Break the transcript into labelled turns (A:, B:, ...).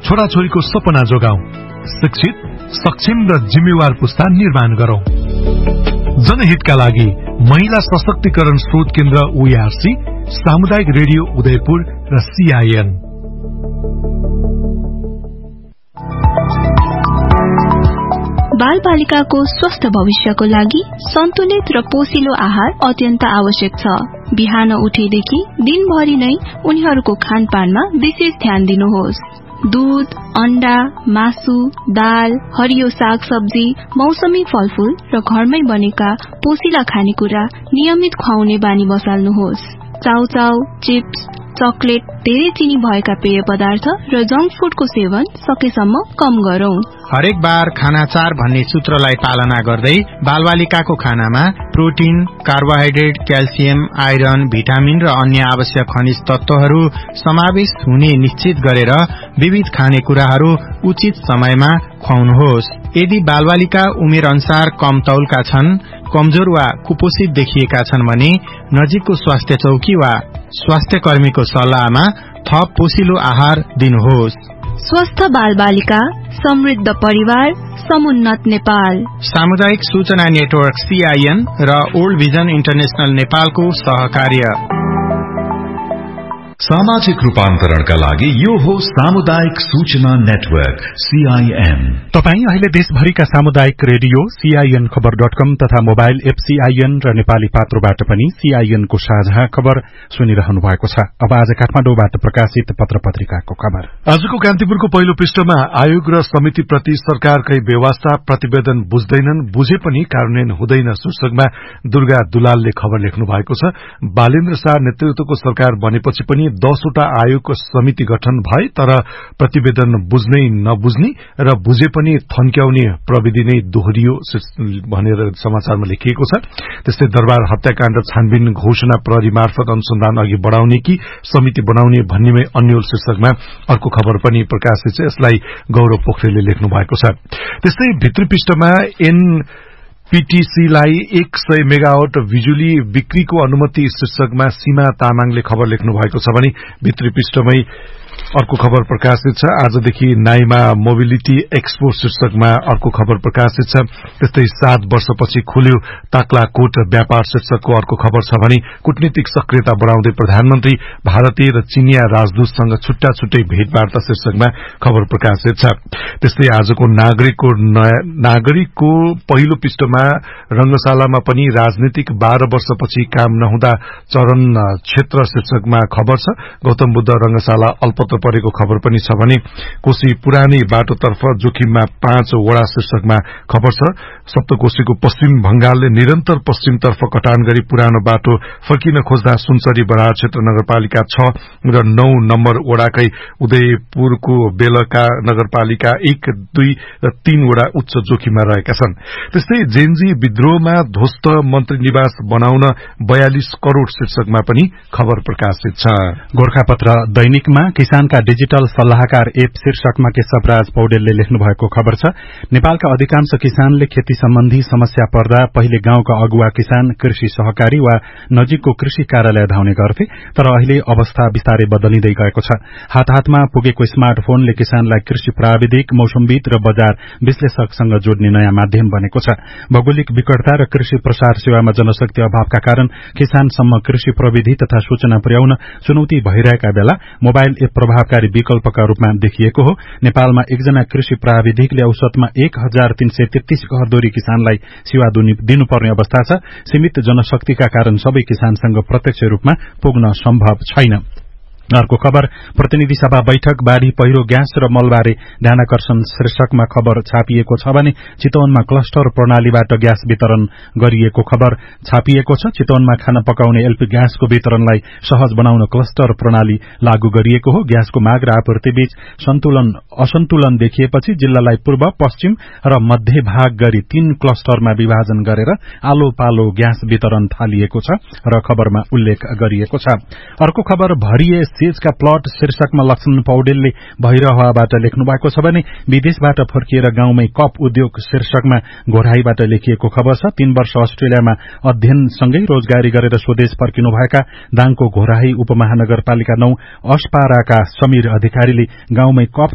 A: छोराछोरीको सपना जोगाऊ, शिक्षित, सक्षम र जिम्मेवार पुस्ता निर्माण गरौं। जनहितका लागि महिला सशक्तिकरण स्रोत केन्द्र ओआरसी, सामुदायिक रेडियो उदयपुर र सीआईएन।
B: बाल बालिकाको स्वस्थ भविष्यको लागि सन्तुलित र पोषिलो आहार अत्यन्त आवश्यक छ। बिहान उठेदेखि दिनभरि नै उनीहरूको खानपानमा विशेष ध्यान दिनुहोस्। दूध, अण्डा, मासु, दाल, हरियो साग सब्जी, मौसमी फलफूल र घरमै बनेका पोषिला खानेकुरा नियमित खुवाउने बानी बसाल्नुहोस्। चाउचाउ, चिप्स, चकलेट, धेरै चिनी भएका पेय पदार्थ र जंक फूडको सेवन सकेसम्म कम गरौं।
C: हरेक बार खाना 4 भन्ने सूत्रलाई पालना गर्दै बालबालिकाको खानामा protein, carbohydrate, calcium, iron, vitamin र अन्य आवश्यक खनिज तत्वहरू समावेश हुने निश्चित गरेर विविध खानेकुराहरू उचित समयमा खुवाउनुहोस्। यदि बालबालिका उमेर अनुसार कम तौलका छन्, कमजोर वा कुपोषित देखिएका छन् भने नजिकको स्वास्थ्य चौकी वा स्वास्थ्य कर्मीको सल्लाहमा थप पोषिलो आहार दिनुहोस्।
B: स्वस्थ बालबालिका, समृद्ध परिवार, समुन्नत नेपाल।
C: सामुदायिक सूचना नेटवर्क सीआईएन र ओल्ड भिजन इन्टरनेशनल नेपालको सहकार्य।
D: सामाजिक रूपान्तरणका लागि यो हो सामुदायिक सूचना नेटवर्क सीआईएन।
E: तपाई अहिले देशभरिका सामुदायिक रेडियो सीआईएन खबर.com तथा मोबाइल एप सीआईएन र नेपाली पात्रोबाट पनि सीआईएन को साझा खबर सुनिरहनु भएको छ। अब आज काठमाडौँबाट प्रकाशित पत्र पत्रिकाको खबर।
A: आजको कान्तिपुरको पहिलो पृष्ठमा आयोग र समिति प्रति सरकारकै व्यवस्था, प्रतिवेदन बुझ्दैनन्, बुझे पनि कार्यान्वयन हुँदैन शीर्षकमा दुर्गा दुलालले खबर लेख्नु भएको छ। बालेन्द्र शाह नेतृत्वको सरकार बनेपछि पनि 10 वटा आयोगको समिति गठन भए, तर प्रतिवेदन बुझ्नै नबुझ्ने र बुझे पनि थन्क्याउने प्रविधि नै दोहोरियो भनेर समाचारमा लेखिएको छ। त्यस्तै दरबार हत्याकाण्ड छानबिन घोषणा प्रहरी मार्फत अनुसन्धान अघि बढ़ाउने कि समिति बनाउने भन्नेमै अन्यल शीर्षकमा अर्को खबर पनि प्रकाशित छ। यसलाई गौरव पोखरेलले लेख्नु भएको छ। त्यस्तै भित्री पृष्ठमा पीटीसीलाई 100 मेगावाट बिजुली बिक्रीको अनुमति शीर्षकमा सीमा तामाङले खबर लेख्नु भएको छ भने भित्री पृष्ठमै अर्को खबर प्रकाशित छ। आजदेखि नाइमा मोबिलिटी एक्सपो शीर्षकमा अर्को खबर प्रकाशित छ। त्यस्तै 7 वर्षपछि खुल्यो ताक्लाकोट व्यापार शीर्षकको अर्को खबर छ भने कूटनीतिक सक्रियता बढ़ाउँदै प्रधानमन्त्री भारतीय र चीनिया राजदूतसँग छुट्टा छुट्टै भेटवार्ता शीर्षकमा खबर प्रकाशित छ। त्यस्तै आजको नागरिकको पहिलो पृष्ठमा रंगशालामा पनि राजनीतिक 12 वर्षपछि काम नहुँदा चरण क्षेत्र शीर्षकमा खबर छ। गौतम बुद्ध रंगशाला अल्पत्र परेको खबर पनि छ भने कोशी पुरानै बाटोतर्फ जोखिममा 5 वडा शीर्षकमा खबर छ। सप्तकोशीको पश्चिम बंगालले निरन्तर पश्चिमतर्फ कटान गरी पुरानो बाटो फर्किन खोज्दा सुनसरी बराह क्षेत्र नगरपालिका 6 र 9 नम्बर वडाकै उदयपुरको बेलका नगरपालिका 1, 2 र 3 वडा उच्च जोखिममा रहेका छन्। त्यस्तै जेनजी विद्रोहमा ध्वस्त मन्त्री निवास बनाउन 42 करोड़ शीर्षकमा पनि खबर प्रकाशित छ।
E: गोरखापत्र दैनिकमा किसानका डिजिटल सल्लाहकार एप शीर्षकमा केशवराज पौडेलले लेख्नु भएको खबर छ। नेपालका अधिकांश किसानले खेती सम्बन्धी समस्या पर्दा पहिले गाउँका अगुवा किसान, कृषि सहकारी वा नजिकको कृषि कार्यालय धाउने गर्थे, तर अहिले अवस्था बिस्तारै बदलिँदै गएको छ। हातमा पुगेको स्मार्टफोनले किसानलाई कृषि प्राविधिक, मौसमविद र बजार विश्लेषकसँग जोड्ने नयाँ माध्यम बनेको छ। भौगोलिक विकटता र कृषि प्रसार सेवामा जनशक्ति अभावका कारण किसानसम्म कृषि प्रविधि तथा सूचना पुर्याउन चुनौती भइरहेका बेला मोबाइल एप प्रभावकारी विकल्पका रूपमा देखिएको हो। नेपालमा एकजना कृषि प्राविधिकले औसतमा 1333 घरधुरी किसानलाई सेवा दिनुपर्ने अवस्था छ। सीमित जनशक्तिका कारण सबै किसानसँग प्रत्यक्ष रूपमा पुग्न सम्भव छैन। अर्को खबर प्रतिनिधि सभा बैठक बाढ़ी पहिरो ग्यास र मलबारे ध्यानाकर्षण शीर्षकमा खबर छापिएको छ भने चितवनमा क्लस्टर प्रणालीबाट ग्यास वितरण गरिएको खबर छापिएको छ। चितवनमा खाना पकाउने एलपी ग्यासको वितरणलाई सहज बनाउन क्लस्टर प्रणाली लागू गरिएको हो। ग्यासको माग र आपूर्तिबीच असन्तुलन देखिएपछि जिल्लालाई पूर्व, पश्चिम र मध्य भाग गरी 3 क्लस्टरमा विभाजन गरेर आलो पालो ग्यास वितरण थालिएको छ र खबरमा उल्लेख गरिएको छ। अर्को खबर भरिए सेजका प्लट शीर्षकमा लक्ष्मण पौडेलले भैरहवाबाट लेख्नु भएको छ भने विदेशबाट फर्किएर गाउँमै कप उद्योग शीर्षकमा घोराईबाट लेखिएको खबर छ। 3 वर्ष अस्ट्रेलियामा अध्ययनसँगै रोजगारी गरेर स्वदेश फर्किनुभएका दाङको घोराई उपमहानगरपालिका 9 अस्पाराका समीर अधिकारीले गाउँमै कप